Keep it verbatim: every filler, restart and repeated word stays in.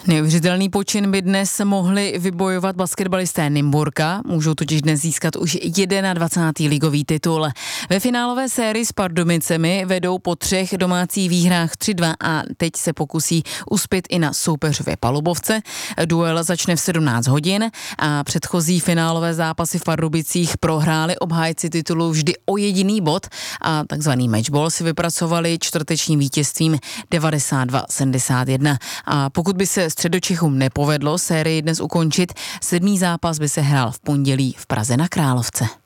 Neuvěřitelný počin by dnes mohli vybojovat basketbalisté Nymburka. Můžou totiž dnes získat už dvacátý první ligový titul. Ve finálové sérii s Pardubicemi vedou po třech domácích výhrách tři dva a teď se pokusí uspět i na soupeřově Palubovce. Duel začne v sedmnáct hodin a předchozí finálové zápasy v Pardubicích prohráli obhájci titulu vždy o jediný bod a takzvaný matchball si vypracovali čtvrtečním vítězstvím devadesát dva sedmdesát jedna. A pokud by se Středočechům nepovedlo sérii dnes ukončit, sedmý zápas by se hrál v pondělí v Praze na Královce.